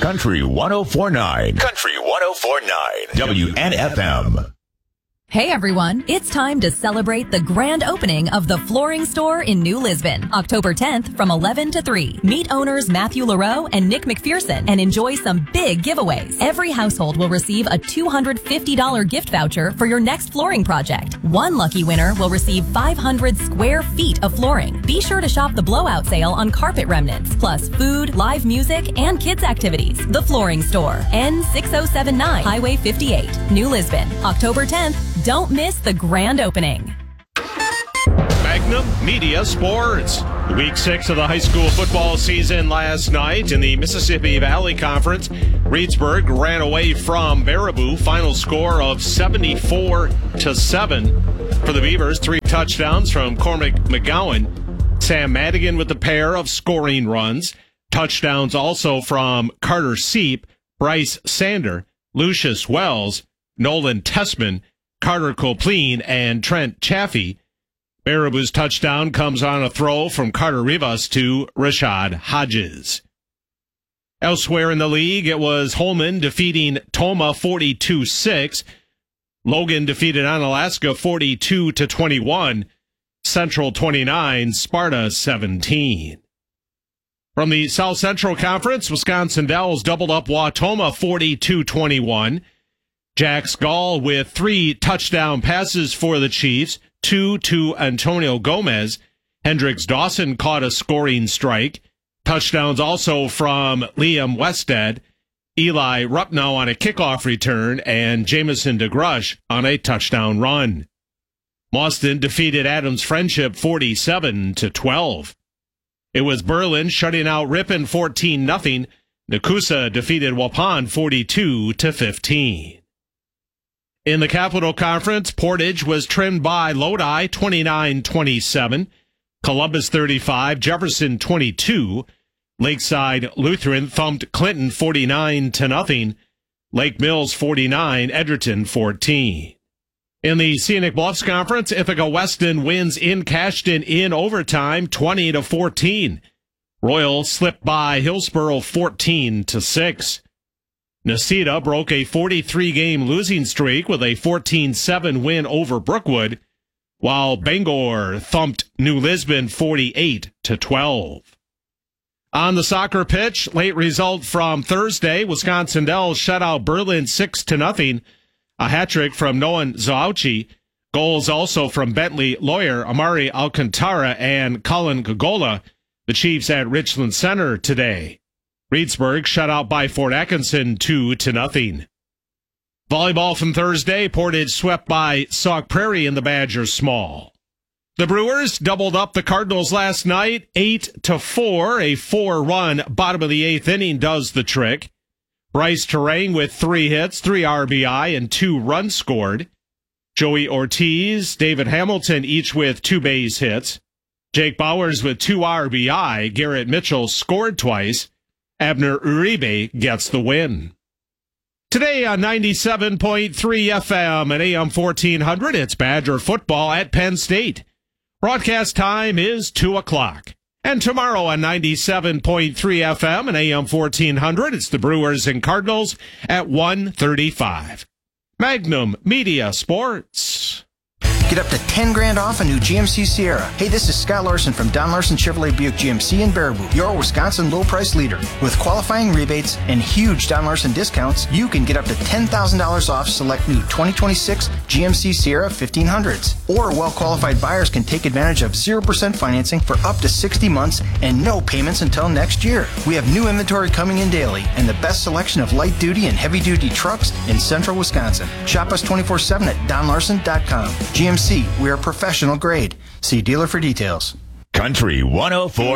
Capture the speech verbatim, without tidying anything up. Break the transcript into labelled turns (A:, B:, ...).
A: Country one oh four point nine. Country one oh four point nine. W N F M.
B: Hey everyone, it's time to celebrate the grand opening of the Flooring Store in New Lisbon, October tenth from eleven to three. Meet owners Matthew LaRoe and Nick McPherson and enjoy some big giveaways. Every household will receive a two hundred fifty dollars gift voucher for your next flooring project. One lucky winner will receive five hundred square feet of flooring. Be sure to shop the blowout sale on carpet remnants, plus food, live music, and kids activities. The Flooring Store, N six oh seven nine, Highway fifty-eight, New Lisbon, October tenth. Don't miss the grand opening.
C: Magnum Media Sports. Week six of the high school football season last night in the Mississippi Valley Conference. Reedsburg ran away from Baraboo. Final score of seventy-four to seven for the Beavers. Three touchdowns from Cormac McGowan. Sam Madigan with a pair of scoring runs. Touchdowns also from Carter Seep, Bryce Sander, Lucius Wells, Nolan Tessman, Carter Copleen, and Trent Chaffee. Baraboo's touchdown comes on a throw from Carter Rivas to Rashad Hodges. Elsewhere in the league, it was Holman defeating Toma forty-two six. Logan defeated Onalaska forty-two to twenty-one. Central twenty-nine, Sparta seventeen. From the South Central Conference, Wisconsin Dells doubled up Wautoma forty-two twenty-one. Jack Skull with three touchdown passes for the Chiefs, two to Antonio Gomez. Hendricks Dawson caught a scoring strike. Touchdowns also from Liam Wested, Eli Rupnow on a kickoff return, and Jamison DeGrush on a touchdown run. Mauston defeated Adams Friendship forty-seven to twelve. It was Berlin shutting out Ripon fourteen nothing. Nakusa defeated Waupun forty-two to fifteen. In the Capital Conference, Portage was trimmed by Lodi twenty-nine twenty-seven, Columbus thirty-five, Jefferson twenty-two, Lakeside Lutheran thumped Clinton forty-nine to nothing, Lake Mills forty-nine, Edgerton fourteen. In the Scenic Bluffs Conference, Ithaca Weston wins in Cashton in overtime twenty to fourteen. Royal slipped by Hillsboro fourteen to six. Necedah broke a forty-three game losing streak with a fourteen seven win over Brookwood, while Bangor thumped New Lisbon forty-eight to twelve. On the soccer pitch, late result from Thursday, Wisconsin Dells shut out Berlin six to nothing. A hat-trick from Noan Zauchi. Goals also from Bentley Lawyer, Amari Alcantara, and Colin Gogola. The Chiefs at Richland Center today. Reedsburg shut out by Fort Atkinson two to nothing. Volleyball from Thursday, Portage swept by Sauk Prairie in the Badger Small. The Brewers doubled up the Cardinals last night, eight to four. A four-run bottom of the eighth inning does the trick. Bryce Terrain with three hits, three R B I, and two runs scored. Joey Ortiz, David Hamilton, each with two base hits. Jake Bowers with two R B I. Garrett Mitchell scored twice. Abner Uribe gets the win. Today on ninety-seven point three F M and A M fourteen hundred, it's Badger football at Penn State. Broadcast time is two o'clock. And tomorrow on ninety-seven point three F M and A M fourteen hundred, it's the Brewers and Cardinals at one thirty-five. Magnum Media Sports.
D: Get up to ten grand off a new G M C Sierra. Hey, this is Scott Larson from Don Larson Chevrolet Buick G M C in Baraboo, your Wisconsin low price leader. With qualifying rebates and huge Don Larson discounts, you can get up to ten thousand dollars off select new twenty twenty-six G M C Sierra fifteen hundreds. Or well-qualified buyers can take advantage of zero percent financing for up to sixty months and no payments until next year. We have new inventory coming in daily and the best selection of light-duty and heavy-duty trucks in central Wisconsin. Shop us twenty-four seven at don larson dot com. G M C, we are professional grade. See dealer for details.
A: Country one oh four.